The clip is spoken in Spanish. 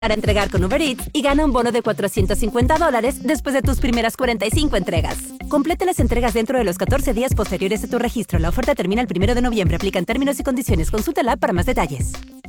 para entregar con Uber Eats y gana un bono de $450 después de tus primeras 45 entregas. Complete las entregas dentro de los 14 días posteriores a tu registro. La oferta termina el 1 de noviembre. Aplican términos y condiciones. Consulta la app para más detalles.